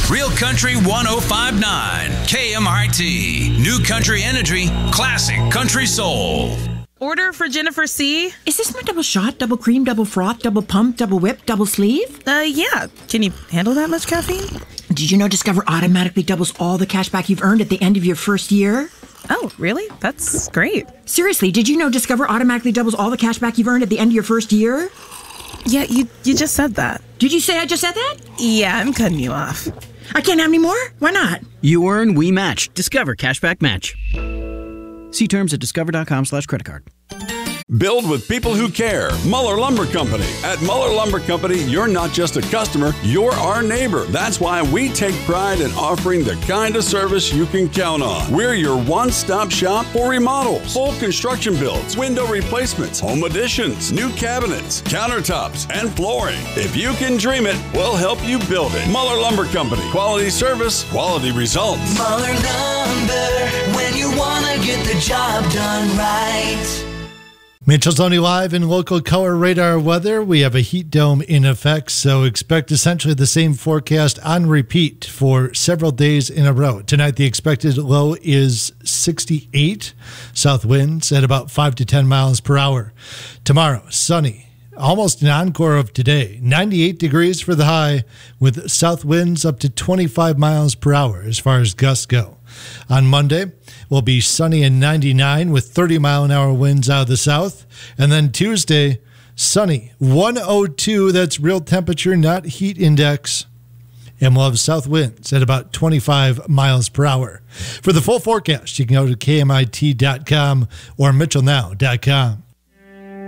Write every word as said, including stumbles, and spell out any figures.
Real Country one oh five point nine, K M I T. New Country Energy, classic country soul. Order for Jennifer C. Is this my double shot, double cream, double froth, double pump, double whip, double sleeve? Uh, yeah. Can you handle that much caffeine? Did you know Discover automatically doubles all the cash back you've earned at the end of your first year? Oh, really? That's great. Seriously, did you know Discover automatically doubles all the cash back you've earned at the end of your first year? Yeah, you, you just said that. Did you say I just said that? Yeah, I'm cutting you off. I can't have any more? Why not? You earn, we match. Discover Cashback Match. See terms at discover.com slash credit card. Build with people who care. Muller Lumber Company. At Muller Lumber Company, you're not just a customer, you're our neighbor. That's why we take pride in offering the kind of service you can count on. We're your one-stop shop for remodels, full construction builds, window replacements, home additions, new cabinets, countertops, and flooring. If you can dream it, we'll help you build it. Muller Lumber Company. Quality service, quality results. Muller Lumber, when you want to get the job done right. Mitchell's Only Live in local color radar weather. We have a heat dome in effect, so expect essentially the same forecast on repeat for several days in a row. Tonight, the expected low is sixty-eight. South winds at about five to ten miles per hour. Tomorrow, sunny. Almost an encore of today. ninety-eight degrees for the high with south winds up to twenty-five miles per hour as far as gusts go. On Monday, will be sunny and ninety-nine with thirty mile an hour winds out of the south. And then Tuesday, sunny, one oh two. That's real temperature, not heat index. And we'll have south winds at about twenty-five miles per hour. For the full forecast, you can go to K M I T dot com or Mitchell Now dot com.